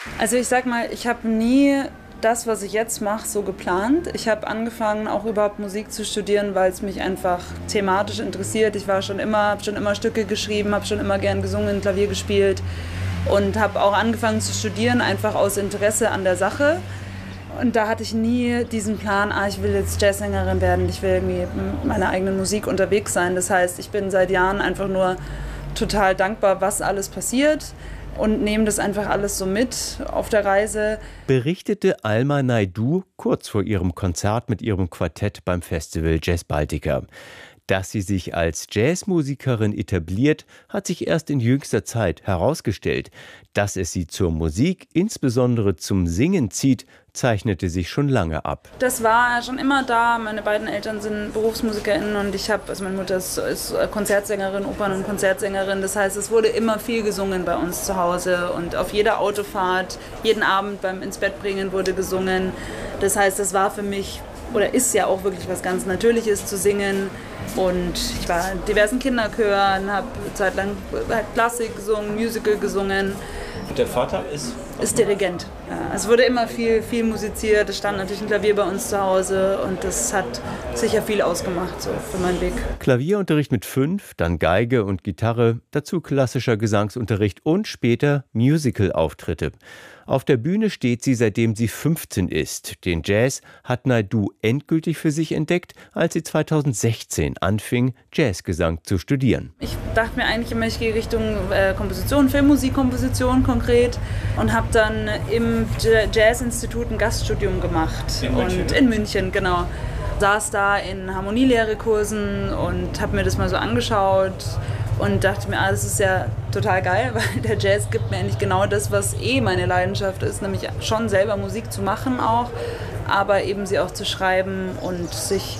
Also ich sag mal, ich habe nie das, was ich jetzt mache, so geplant. Ich habe angefangen, auch überhaupt Musik zu studieren, weil es mich einfach thematisch interessiert. Ich war habe schon immer Stücke geschrieben, habe schon immer gern gesungen, Klavier gespielt und habe auch angefangen zu studieren, einfach aus Interesse an der Sache. Und da hatte ich nie diesen Plan, ich will jetzt Jazzsängerin werden, ich will irgendwie mit meiner eigenen Musik unterwegs sein. Das heißt, ich bin seit Jahren einfach nur total dankbar, was alles passiert und nehme das einfach alles so mit auf der Reise. Berichtete Alma Naidoo kurz vor ihrem Konzert mit ihrem Quartett beim Festival Jazz Baltica. Dass sie sich als Jazzmusikerin etabliert, hat sich erst in jüngster Zeit herausgestellt. Dass es sie zur Musik, insbesondere zum Singen zieht, zeichnete sich schon lange ab. Das war schon immer da. Meine beiden Eltern sind BerufsmusikerInnen und meine Mutter ist Konzertsängerin, Opern- und Konzertsängerin. Das heißt, es wurde immer viel gesungen bei uns zu Hause und auf jeder Autofahrt, jeden Abend beim ins Bett bringen wurde gesungen. Das heißt, das war für mich oder ist ja auch wirklich was ganz Natürliches zu singen. Und ich war in diversen Kinderchören, habe zeitlang Klassik gesungen, Musical gesungen. Und der Vater ist Dirigent. Ja, es wurde immer viel musiziert. Es stand natürlich ein Klavier bei uns zu Hause und das hat sicher viel ausgemacht so für meinen Weg. Klavierunterricht mit 5, dann Geige und Gitarre, dazu klassischer Gesangsunterricht und später Musical-Auftritte. Auf der Bühne steht sie, seitdem sie 15 ist. Den Jazz hat Naidoo endgültig für sich entdeckt, als sie 2016 anfing, Jazzgesang zu studieren. Ich dachte mir eigentlich immer, ich gehe Richtung Komposition, Filmmusikkomposition konkret und habe dann im Jazzinstitut ein Gaststudium gemacht. In München, genau. Saß da in Harmonielehrekursen und habe mir das mal so angeschaut und dachte mir, das ist ja total geil, weil der Jazz gibt mir eigentlich genau das, was meine Leidenschaft ist, nämlich schon selber Musik zu machen auch, aber eben sie auch zu schreiben und sich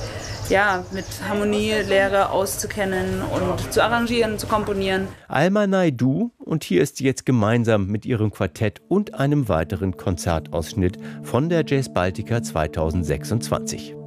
mit Harmonielehre auszukennen und zu arrangieren, zu komponieren. Alma Naidoo, und hier ist sie jetzt gemeinsam mit ihrem Quartett und einem weiteren Konzertausschnitt von der Jazz Baltica 2026.